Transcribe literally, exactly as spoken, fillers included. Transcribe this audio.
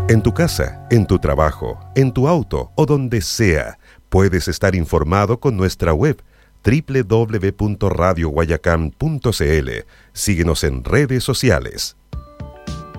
En tu casa, en tu trabajo, en tu auto o donde sea, puedes estar informado con nuestra web doble u doble u doble u punto radio guayacán punto c l. Síguenos en redes sociales.